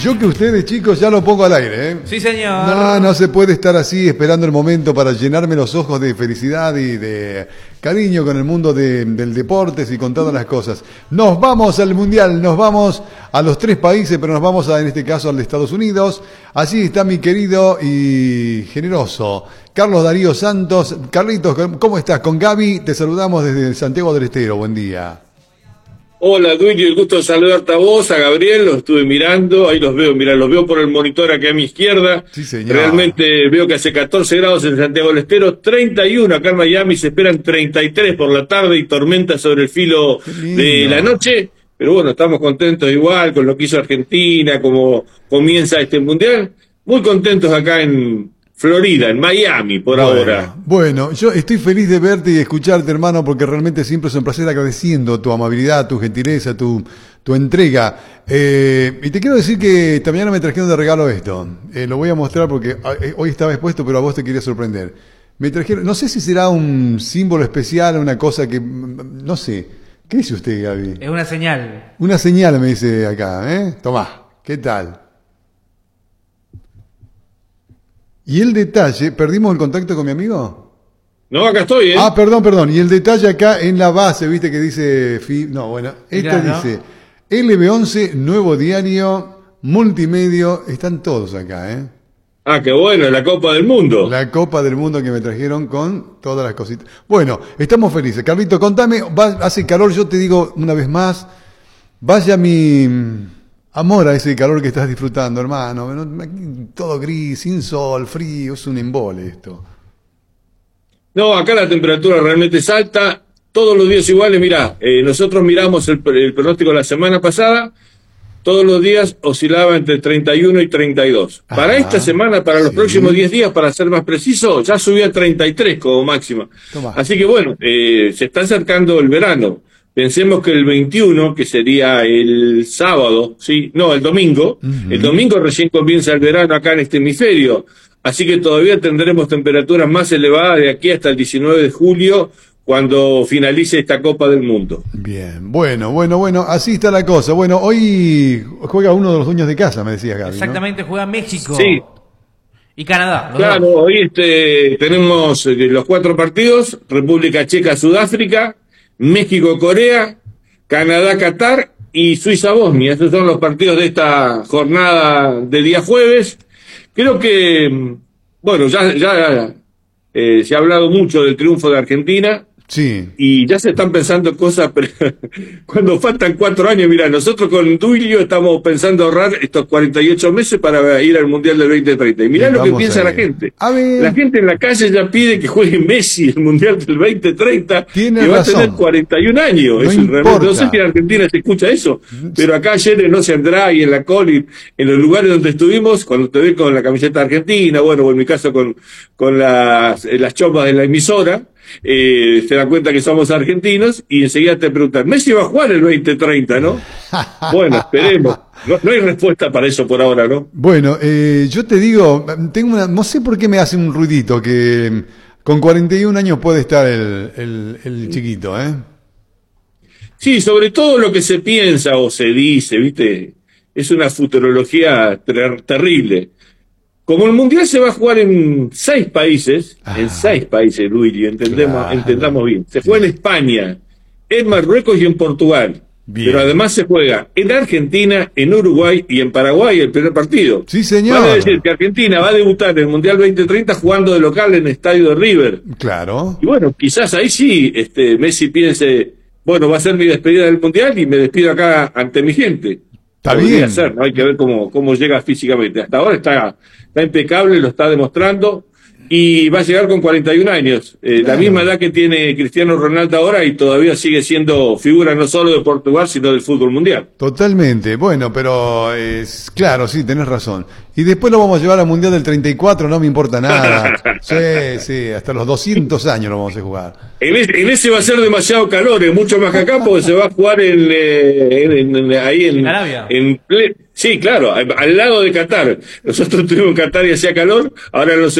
Yo que ustedes, chicos, ya lo pongo al aire, ¿eh? Sí, señor. No se puede estar así esperando el momento para llenarme los ojos de felicidad y de cariño con el mundo del deportes y con todas las cosas. Nos vamos al Mundial, nos vamos a los 3 países, pero nos vamos en este caso al de Estados Unidos. Allí está mi querido y generoso Carlos Darío Santos. Carlitos, ¿cómo estás? Con Gaby te saludamos desde Santiago del Estero. Buen día. Hola, Duilio, el gusto de saludarte a vos, a Gabriel, los estuve mirando, ahí los veo, mirá, los veo por el monitor aquí a mi izquierda. Sí, señor. Realmente veo que hace 14 grados en Santiago del Estero, 31 acá en Miami, se esperan 33 por la tarde y tormenta sobre el filo de la noche. Pero bueno, estamos contentos igual con lo que hizo Argentina, como comienza este Mundial. Muy contentos acá en Florida, en Miami, por ahora. Bueno, yo estoy feliz de verte y escucharte, hermano, porque realmente siempre es un placer, agradeciendo tu amabilidad, tu gentileza, tu entrega. Y te quiero decir que esta mañana me trajeron de regalo esto. Lo voy a mostrar porque hoy estaba expuesto, pero a vos te quería sorprender. Me trajeron, no sé si será un símbolo especial, una cosa que, no sé. ¿Qué dice usted, Gaby? Es una señal. Una señal, me dice acá, ¿eh? Tomá, ¿qué tal? Y el detalle, ¿perdimos el contacto con mi amigo? No, acá estoy, ¿eh? Ah, perdón. Y el detalle acá en la base, viste que dice... No, bueno, esto dice LB11, Nuevo Diario, Multimedio, están todos acá, ¿eh? Ah, qué bueno, la Copa del Mundo. La Copa del Mundo que me trajeron con todas las cositas. Bueno, estamos felices. Carlito, contame, hace calor, yo te digo una vez más, vaya mi... amor a ese calor que estás disfrutando, hermano. Todo gris, sin sol, frío, es un embole esto. No, acá la temperatura realmente es alta, todos los días iguales. Mirá, nosotros miramos el pronóstico la semana pasada, todos los días oscilaba entre 31 y 32. Para esta semana, para los próximos 10 días, para ser más preciso, ya subió a 33 como máxima. Tomá. Así que bueno, se está acercando el verano. Pensemos que el 21, que sería el sábado, ¿sí? No, el domingo. El domingo recién comienza el verano acá en este hemisferio. Así que todavía tendremos temperaturas más elevadas de aquí hasta el 19 de julio, cuando finalice esta Copa del Mundo. Bien, bueno, así está la cosa. Bueno, hoy juega uno de los dueños de casa, me decía Gaby, Exactamente, ¿no? Juega México. Sí. Y Canadá. Claro, hoy tenemos los 4 partidos: República Checa, Sudáfrica, México, Corea, Canadá, Qatar y Suiza, Bosnia. Esos son los partidos de esta jornada de día jueves. Creo que, bueno, ya se ha hablado mucho del triunfo de Argentina. Sí. Y ya se están pensando cosas, pero cuando faltan 4 años, mira, nosotros con Duilio estamos pensando ahorrar estos 48 meses para ir al Mundial del 2030. Y mirá lo que piensa la gente. La gente en la calle ya pide que juegue Messi el Mundial del 2030, que va a tener 41 años. No sé si en Argentina se escucha eso, pero acá ayer en Ocean Drive, en la Colin, en los lugares donde estuvimos, cuando te ve con la camiseta argentina, bueno, o en mi caso con las chopas de la emisora, se dan cuenta que somos argentinos y enseguida te preguntan, Messi va a jugar el 2030, ¿no? Bueno, esperemos. No hay respuesta para eso por ahora, ¿no? Bueno, yo te digo, no sé por qué me hace un ruidito que con 41 años puede estar el chiquito, ¿eh? Sí, sobre todo lo que se piensa o se dice, ¿viste? Es una futurología terrible. Como el Mundial se va a jugar en 6 países, Luigi, entendamos bien. Se juega en España, en Marruecos y en Portugal. Bien. Pero además se juega en Argentina, en Uruguay y en Paraguay el primer partido. Sí, señor. Vale decir que Argentina va a debutar en el Mundial 2030 jugando de local en el estadio de River. Claro. Y bueno, quizás ahí sí Messi piense, bueno, va a ser mi despedida del Mundial y me despido acá ante mi gente. Está bien. ¿No? Hay que ver cómo llega físicamente. Hasta ahora está impecable, lo está demostrando, y va a llegar con 41 años. Claro. La misma edad que tiene Cristiano Ronaldo ahora, y todavía sigue siendo figura no solo de Portugal, sino del fútbol mundial. Totalmente. Bueno, pero claro, sí, tenés razón. Y después lo vamos a llevar al Mundial del 34, no me importa nada. Sí, hasta los 200 años lo vamos a jugar. En ese va a ser demasiado calor, mucho más que acá, porque se va a jugar en Arabia. Sí, claro, al lado de Qatar. Nosotros estuvimos en Qatar y hacía calor, ahora no se